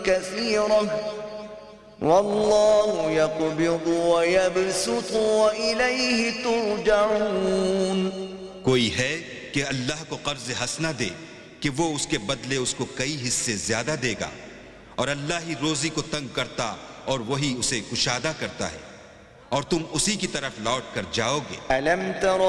कसीरह वल्लाहु यक़बिदु व यबसुतु व इलैहि तुरजऊन। कोई है कि अल्लाह को कर्ज हसना दे कि वो उसके बदले उसको कई हिस्से ज्यादा देगा, और अल्लाह ही रोजी को तंग करता और वही उसे कुशादा करता है, और तुम उसी की तरफ लौट कर जाओगे। अलम तरा